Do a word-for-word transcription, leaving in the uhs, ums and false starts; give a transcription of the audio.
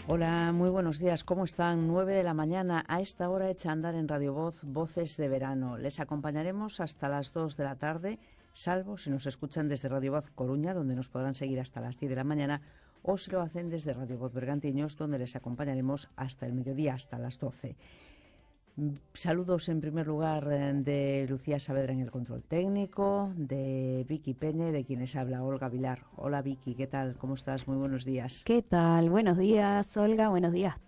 Hola, muy buenos días. ¿Cómo están? Nueve de la mañana. A esta hora echa a andar en Radio Voz Voces de Verano. Les acompañaremos hasta las dos de la tarde, salvo si nos escuchan desde Radio Voz Coruña, donde nos podrán seguir hasta las diez de la mañana, o si lo hacen desde Radio Voz Bergantiños, donde les acompañaremos hasta el mediodía, hasta las doce. Saludos en primer lugar de Lucía Saavedra en el control técnico, de Vicky Peña y de quienes habla Olga Vilar. Hola Vicky, ¿qué tal? ¿Cómo estás? Muy buenos días. ¿Qué tal? Buenos días, Olga. Buenos días